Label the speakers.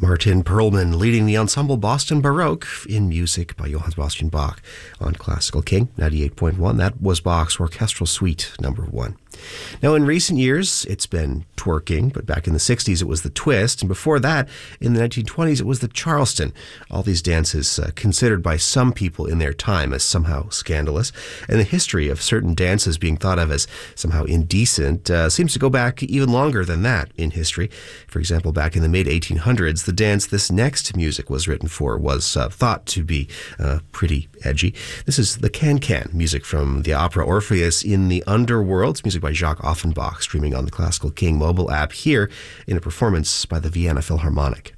Speaker 1: Martin Perlman leading the ensemble Boston Baroque in music by Johann Sebastian Bach on Classical King 98.1. That was Bach's Orchestral Suite number 1. Now, in recent years, it's been twerking, but back in the 60s, it was the twist. And before that, in the 1920s, it was the Charleston. All these dances considered by some people in their time as somehow scandalous. And the history of certain dances being thought of as somehow indecent seems to go back even longer than that in history. For example, back in the mid-1800s, the dance this next music was written for was thought to be pretty edgy. This is the Can-Can, music from the opera Orpheus in the Underworld. It's music by Jacques Offenbach, streaming on the Classical King mobile app here in a performance by the Vienna Philharmonic.